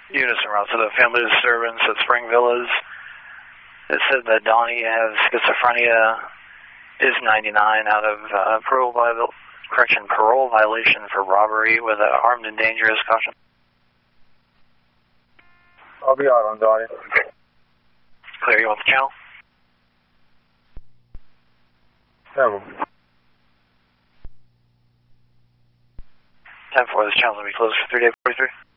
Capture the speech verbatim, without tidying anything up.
Unison route to the family disturbance at Spring Villas. It said that Donnie has schizophrenia, is ninety-nine, out of uh, parole, viol correction, parole violation for robbery with an armed and dangerous caution. I'll be out on Donnie. Clear, you want the channel? Yeah. ten four, this channel will be closed for three day forty-three.